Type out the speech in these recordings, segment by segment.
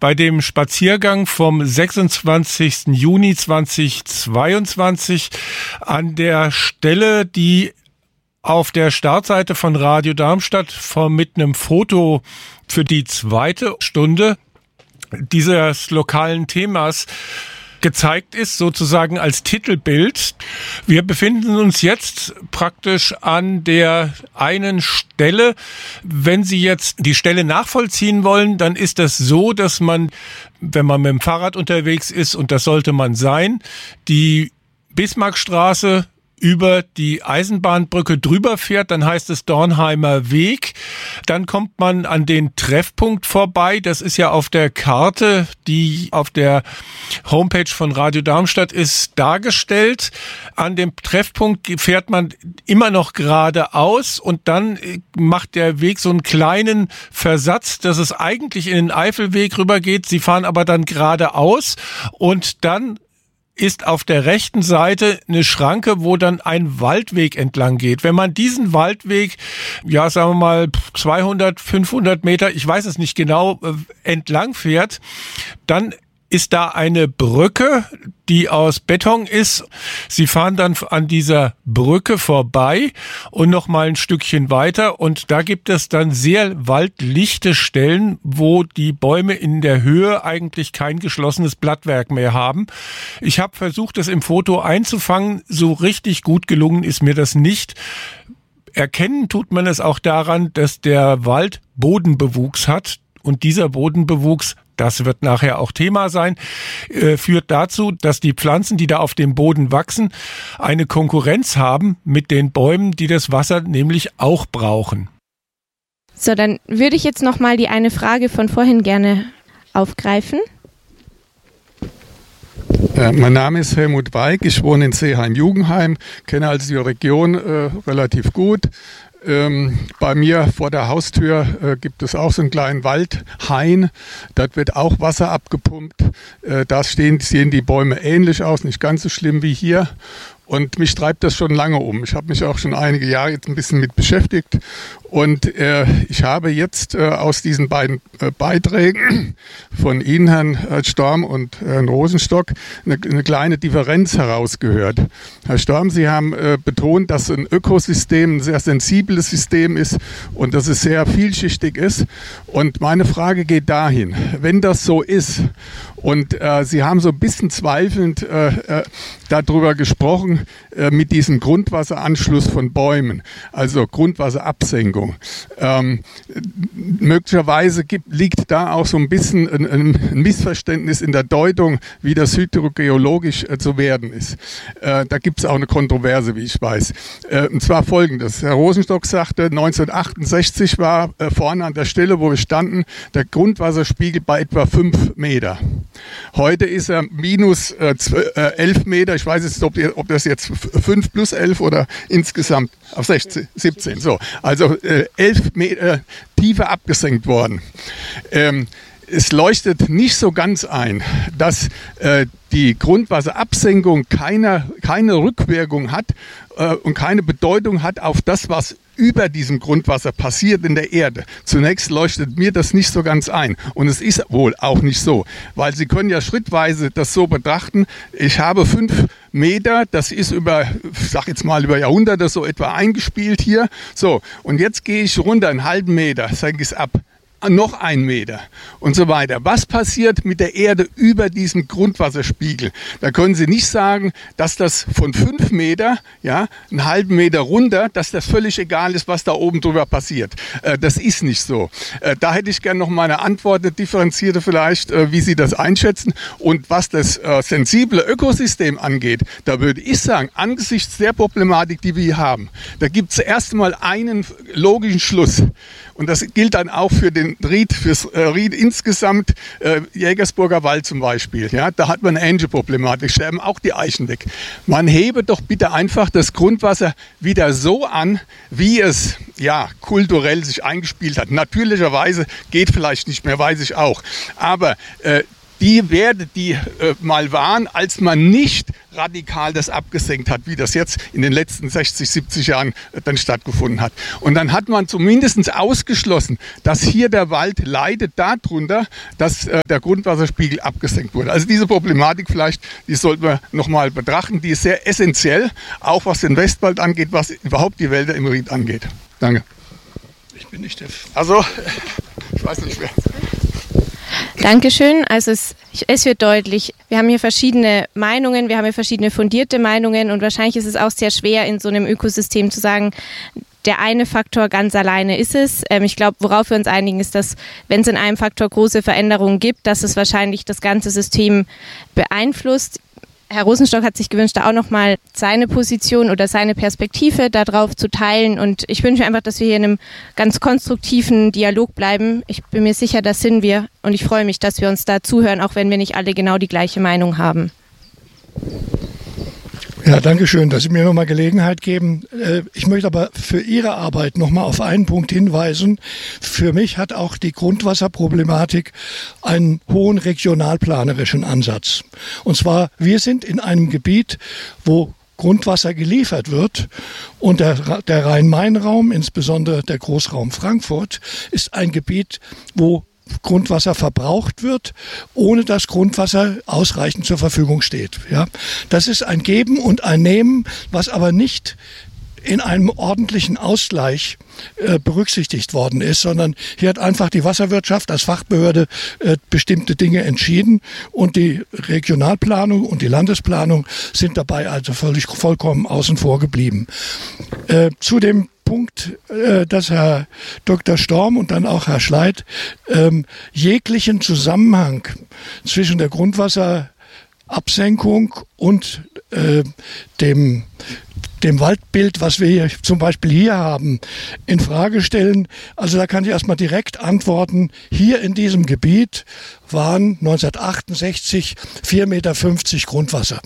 bei dem Spaziergang vom 26. Juni 2022 an der Stelle, die auf der Startseite von Radio Darmstadt mit einem Foto für die zweite Stunde dieses lokalen Themas gezeigt ist, sozusagen als Titelbild. Wir befinden uns jetzt praktisch an der einen Stelle. Wenn Sie jetzt die Stelle nachvollziehen wollen, dann ist das so, dass man, wenn man mit dem Fahrrad unterwegs ist, und das sollte man sein, die Bismarckstraße über die Eisenbahnbrücke drüber fährt, dann heißt es Dornheimer Weg. Dann kommt man an den Treffpunkt vorbei. Das ist ja auf der Karte, die auf der Homepage von Radio Darmstadt ist, dargestellt. An dem Treffpunkt fährt man immer noch geradeaus und dann macht der Weg so einen kleinen Versatz, dass es eigentlich in den Eifelweg rübergeht. Sie fahren aber dann geradeaus und dann ist auf der rechten Seite eine Schranke, wo dann ein Waldweg entlang geht. Wenn man diesen Waldweg, ja, sagen wir mal 200, 500 Meter, ich weiß es nicht genau, entlang fährt, dann ist da eine Brücke, die aus Beton ist. Sie fahren dann an dieser Brücke vorbei und noch mal ein Stückchen weiter und da gibt es dann sehr waldlichte Stellen, wo die Bäume in der Höhe eigentlich kein geschlossenes Blattwerk mehr haben. Ich habe versucht, das im Foto einzufangen. So richtig gut gelungen ist mir das nicht. Erkennen tut man es auch daran, dass der Wald Bodenbewuchs hat. Und dieser Bodenbewuchs, das wird nachher auch Thema sein, führt dazu, dass die Pflanzen, die da auf dem Boden wachsen, eine Konkurrenz haben mit den Bäumen, die das Wasser nämlich auch brauchen. So, dann würde ich jetzt noch mal die eine Frage von vorhin gerne aufgreifen. Mein Name ist Helmut Weig, ich wohne in Seeheim-Jugendheim, kenne also die Region relativ gut. Bei mir vor der Haustür gibt es auch so einen kleinen Waldhain. Dort wird auch Wasser abgepumpt. Da sehen die Bäume ähnlich aus, nicht ganz so schlimm wie hier. Und mich treibt das schon lange um. Ich habe mich auch schon einige Jahre jetzt ein bisschen mit beschäftigt. Und ich habe jetzt aus diesen beiden Beiträgen von Ihnen, Herrn Storm und Herrn Rosenstock, eine kleine Differenz herausgehört. Herr Storm, Sie haben betont, dass ein Ökosystem ein sehr sensibles System ist und dass es sehr vielschichtig ist. Und meine Frage geht dahin, wenn das so ist und Sie haben so ein bisschen zweifelnd darüber gesprochen, mit diesem Grundwasseranschluss von Bäumen, also Grundwasserabsenkung. Möglicherweise liegt da auch so ein bisschen ein Missverständnis in der Deutung, wie das hydrogeologisch zu werden ist. Da gibt es auch eine Kontroverse, wie ich weiß. Und zwar Folgendes. Herr Rosenstock sagte, 1968 war vorne an der Stelle, wo wir standen, der Grundwasserspiegel bei etwa 5 Meter. Heute ist er minus 11 Meter. Ich weiß jetzt, ob das jetzt 5 plus 11 oder insgesamt auf 16, 17. So, also 11 Meter tiefer abgesenkt worden. Es leuchtet nicht so ganz ein, dass die Grundwasserabsenkung keine Rückwirkung hat und keine Bedeutung hat auf das, was über diesem Grundwasser passiert in der Erde. Zunächst leuchtet mir das nicht so ganz ein. Und es ist wohl auch nicht so. Weil Sie können ja schrittweise das so betrachten. Ich habe 5 Meter, das ist über Jahrhunderte so etwa eingespielt hier. So, und jetzt gehe ich runter einen halben Meter, senke es ab. Noch 1 Meter und so weiter. Was passiert mit der Erde über diesem Grundwasserspiegel? Da können Sie nicht sagen, dass das von 5 Meter, ja, einen halben Meter runter, dass das völlig egal ist, was da oben drüber passiert. Das ist nicht so. Da hätte ich gerne noch mal eine Antwort, eine differenzierte vielleicht, wie Sie das einschätzen. Und was das sensible Ökosystem angeht, da würde ich sagen, angesichts der Problematik, die wir hier haben, da gibt es erst mal einen logischen Schluss. Und das gilt dann auch für den Ried, fürs Ried insgesamt, Jägersburger Wald zum Beispiel. Ja, da hat man eine ähnliche Problematik, sterben auch die Eichen weg. Man hebe doch bitte einfach das Grundwasser wieder so an, wie es ja kulturell sich eingespielt hat. Natürlicherweise geht vielleicht nicht mehr, weiß ich auch. Aber die Werte, die mal waren, als man nicht radikal das abgesenkt hat, wie das jetzt in den letzten 60, 70 Jahren dann stattgefunden hat. Und dann hat man zumindest ausgeschlossen, dass hier der Wald leidet darunter, dass der Grundwasserspiegel abgesenkt wurde. Also diese Problematik vielleicht, die sollten wir nochmal betrachten. Die ist sehr essentiell, auch was den Westwald angeht, was überhaupt die Wälder im Ried angeht. Danke. Ich bin nicht der... Also, ich weiß nicht wer. Dankeschön. Also es wird deutlich, wir haben hier verschiedene Meinungen, wir haben hier verschiedene fundierte Meinungen und wahrscheinlich ist es auch sehr schwer in so einem Ökosystem zu sagen, der eine Faktor ganz alleine ist es. Ich glaube, worauf wir uns einigen, ist, dass wenn es in einem Faktor große Veränderungen gibt, dass es wahrscheinlich das ganze System beeinflusst. Herr Rosenstock hat sich gewünscht, da auch nochmal seine Position oder seine Perspektive darauf zu teilen. Und ich wünsche mir einfach, dass wir hier in einem ganz konstruktiven Dialog bleiben. Ich bin mir sicher, das sind wir. Und ich freue mich, dass wir uns da zuhören, auch wenn wir nicht alle genau die gleiche Meinung haben. Ja, danke schön, dass Sie mir nochmal Gelegenheit geben. Ich möchte aber für Ihre Arbeit nochmal auf einen Punkt hinweisen. Für mich hat auch die Grundwasserproblematik einen hohen regionalplanerischen Ansatz. Und zwar, wir sind in einem Gebiet, wo Grundwasser geliefert wird und der Rhein-Main-Raum, insbesondere der Großraum Frankfurt, ist ein Gebiet, wo Grundwasser verbraucht wird, ohne dass Grundwasser ausreichend zur Verfügung steht. Ja, das ist ein Geben und ein Nehmen, was aber nicht in einem ordentlichen Ausgleich berücksichtigt worden ist, sondern hier hat einfach die Wasserwirtschaft als Fachbehörde bestimmte Dinge entschieden und die Regionalplanung und die Landesplanung sind dabei also vollkommen außen vor geblieben. Zu dem Punkt, dass Herr Dr. Storm und dann auch Herr Schleit jeglichen Zusammenhang zwischen der Grundwasserabsenkung und dem Waldbild, was wir hier, zum Beispiel hier haben, in Frage stellen. Also da kann ich erstmal direkt antworten. Hier in diesem Gebiet waren 1968 4,50 Meter Grundwasser.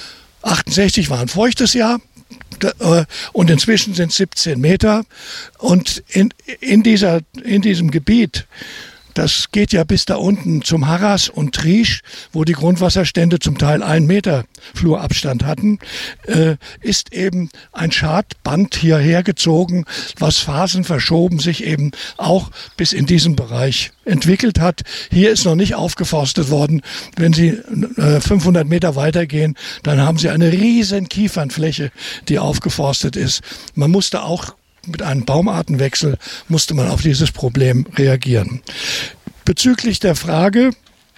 68 war ein feuchtes Jahr. Und inzwischen sind es 17 Meter. Und in diesem Gebiet, das geht ja bis da unten zum Harras und Triesch, wo die Grundwasserstände zum Teil 1 Meter Flurabstand hatten, ist eben ein Schadband hierher gezogen, was phasenverschoben sich eben auch bis in diesen Bereich entwickelt hat. Hier ist noch nicht aufgeforstet worden. Wenn Sie 500 Meter weitergehen, dann haben Sie eine riesen Kiefernfläche, die aufgeforstet ist. Man musste auch mit einem Baumartenwechsel musste man auf dieses Problem reagieren. Bezüglich der Frage,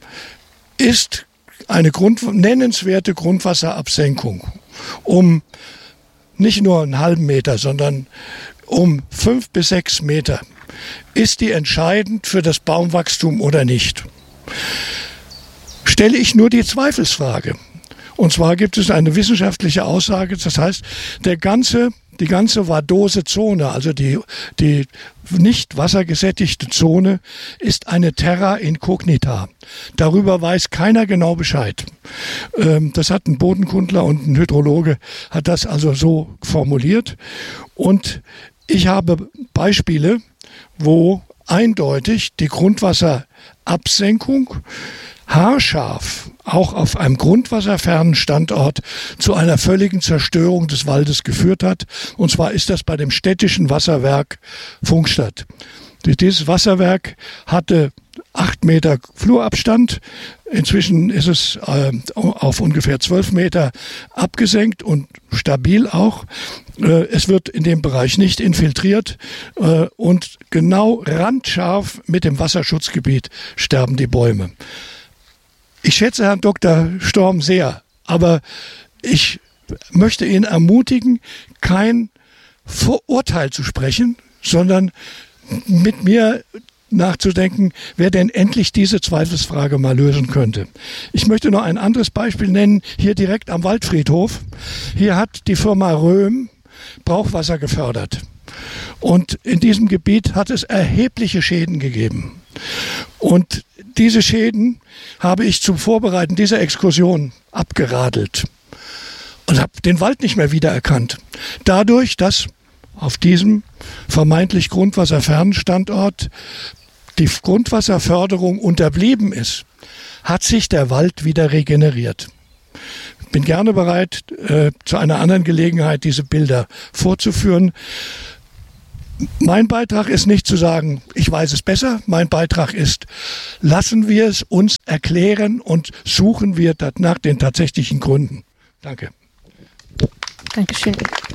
ist eine nennenswerte Grundwasserabsenkung um nicht nur einen halben Meter, sondern um 5 bis 6 Meter, ist die entscheidend für das Baumwachstum oder nicht? Stelle ich nur die Zweifelsfrage. Und zwar gibt es eine wissenschaftliche Aussage, das heißt, die ganze vadose Zone, also die nicht wassergesättigte Zone, ist eine Terra incognita. Darüber weiß keiner genau Bescheid. Das hat ein Bodenkundler und ein Hydrologe hat das also so formuliert. Und ich habe Beispiele, wo eindeutig die Grundwasserabsenkung haarscharf auch auf einem grundwasserfernen Standort zu einer völligen Zerstörung des Waldes geführt hat. Und zwar ist das bei dem städtischen Wasserwerk Pfungstadt. Dieses Wasserwerk hatte 8 Meter Flurabstand. Inzwischen ist es auf ungefähr 12 Meter abgesenkt und stabil auch. Es wird in dem Bereich nicht infiltriert und genau randscharf mit dem Wasserschutzgebiet sterben die Bäume. Ich schätze Herrn Dr. Storm sehr, aber ich möchte ihn ermutigen, kein Vorurteil zu sprechen, sondern mit mir nachzudenken, wer denn endlich diese Zweifelsfrage mal lösen könnte. Ich möchte noch ein anderes Beispiel nennen, hier direkt am Waldfriedhof. Hier hat die Firma Röhm Brauchwasser gefördert. Und in diesem Gebiet hat es erhebliche Schäden gegeben. Und diese Schäden habe ich zum Vorbereiten dieser Exkursion abgeradelt und habe den Wald nicht mehr wiedererkannt. Dadurch, dass auf diesem vermeintlich grundwasserfernen Standort die Grundwasserförderung unterblieben ist, hat sich der Wald wieder regeneriert. Ich bin gerne bereit, zu einer anderen Gelegenheit diese Bilder vorzuführen. Mein Beitrag ist nicht zu sagen, ich weiß es besser. Mein Beitrag ist, lassen wir es uns erklären und suchen wir nach den tatsächlichen Gründen. Danke. Dankeschön.